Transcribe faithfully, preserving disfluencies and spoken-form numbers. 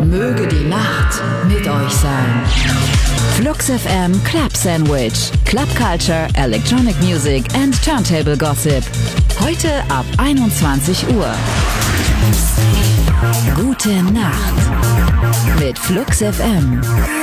Möge die Nacht mit euch sein. Flux F M Club Sandwich. Club Culture, Electronic Music and Turntable Gossip. Heute ab einundzwanzig Uhr. Gute Nacht mit Flux F M.